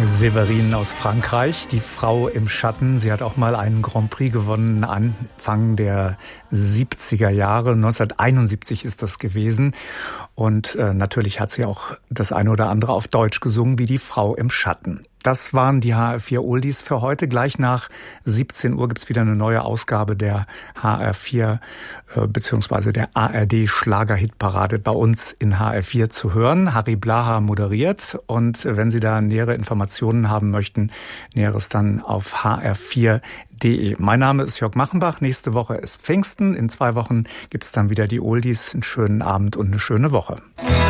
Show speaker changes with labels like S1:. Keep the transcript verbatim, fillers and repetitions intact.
S1: Séverine aus Frankreich, die Frau im Schatten. Sie hat auch mal einen Grand Prix gewonnen, Anfang der siebziger Jahre. neunzehnhunderteinundsiebzig ist das gewesen. Und äh, natürlich hat sie auch das eine oder andere auf Deutsch gesungen, wie die Frau im Schatten. Das waren die H R vier Oldies für heute. Gleich nach siebzehn Uhr gibt's wieder eine neue Ausgabe der H R vier äh, beziehungsweise der A R D Schlagerhitparade bei uns in H R vier zu hören. Harry Blaha moderiert, und wenn Sie da nähere Informationen haben möchten, Näheres dann auf h r vier punkt de. Mein Name ist Jörg Machenbach. Nächste Woche ist Pfingsten. In zwei Wochen gibt's dann wieder die Oldies. Einen schönen Abend und eine schöne Woche.